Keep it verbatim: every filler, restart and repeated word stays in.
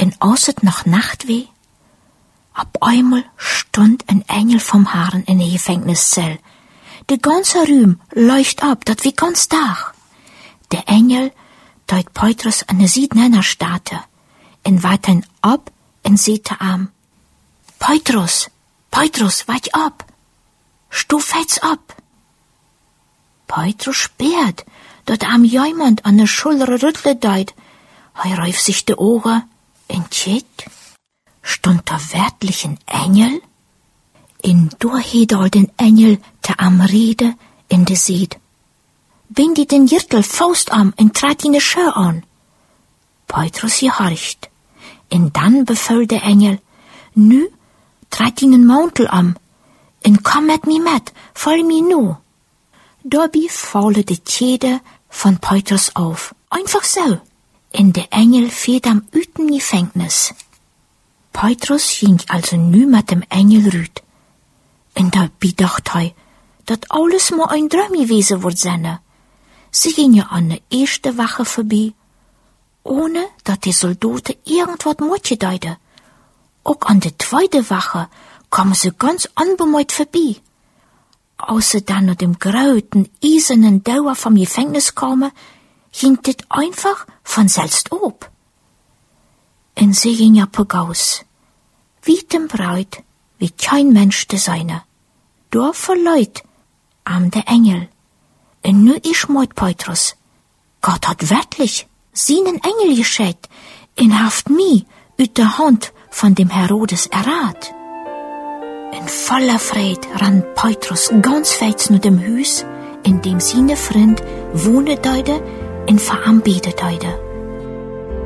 En als het nog nacht wee, op einmal stond een engel vom Herrn in de gevangeniscel. De ganze Ruim leucht ab, dat wie ganz dag. De engel deut Petrus an de Siednenner State, en weit ihn ab en sehte am. Petrus, Petrus, weit ab, stu fetz ab. Petrus speert, dat am jemand an de Schulter rüttle deut. Hij reif sich de Ogen, en tjet, stond da werklich een engel? En door hed al den engel te am rede in de zied. Bind die den Jirtel faust am en trat in de scheur an. Petrus gehorcht, en dan bevel de engel, nu trat in een mantel am, en kom met mi met, val mi nu. Dabei faule de Tjede von Petrus auf, einfach so, en de engel fährt am üten Gefängnis. Petrus ging also nu met dem engel rüt, en dabei dacht hij, dat alles maar ein Traum gewesen wordt zijn. Sie gingen an de eerste Wache vorbei, ohne dat die Soldaten irgendwas moetje deiden. Ook an de tweede Wache kamen sie ganz unbemerkt vorbei. Als sie dann nach dem grauten, eisernen Dauer vom Gefängnis kamen, ging dit einfach von selbst op. En sie gingen pagaus, wie dem Braut, wie kein Mensch de seine. Door verleut am der Engel. En nu is moit Petrus. Gott hat wirklich seinen Engel geschickt en haft mi uit der Hand von dem Herodes errat. In voller Freude ran Petrus ganz fest naar dem Huis, in dem seine Freund wohnen deide en veranbeten deide.